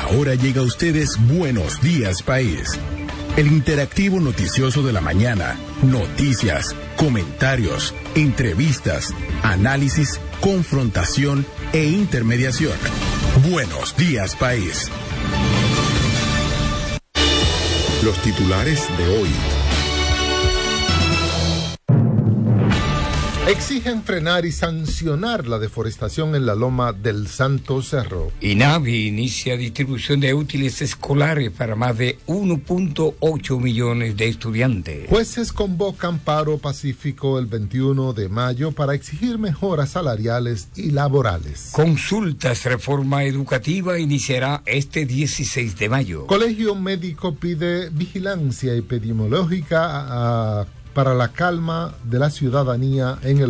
Ahora llega a ustedes Buenos Días País, el interactivo noticioso de la mañana. Noticias, comentarios, entrevistas, análisis, confrontación e intermediación. Buenos Días País. Los titulares de hoy. Exigen frenar y sancionar la deforestación en la Loma del Santo Cerro. INAVI inicia distribución de útiles escolares para más de 1.8 millones de estudiantes. Jueces convocan paro pacífico el 21 de mayo para exigir mejoras salariales y laborales. Consultas Reforma Educativa iniciará este 16 de mayo. Colegio Médico pide vigilancia epidemiológica para la calma de la ciudadanía en el